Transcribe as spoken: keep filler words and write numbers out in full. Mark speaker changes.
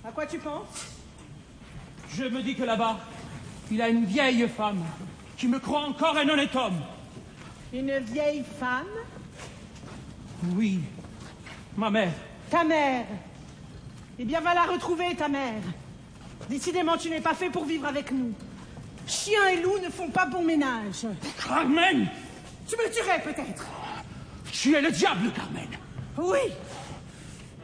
Speaker 1: À quoi tu penses?
Speaker 2: Je me dis que là-bas, il a une vieille femme qui me croit encore un honnête homme.
Speaker 1: Une vieille femme?
Speaker 2: Oui, ma mère.
Speaker 1: Ta mère? Eh bien, va la retrouver, ta mère. Décidément, tu n'es pas fait pour vivre avec nous. Chien et loup ne font pas bon ménage.
Speaker 2: Carmen!
Speaker 1: Tu me tuerais, peut-être.
Speaker 2: Tu es le diable, Carmen.
Speaker 1: Oui.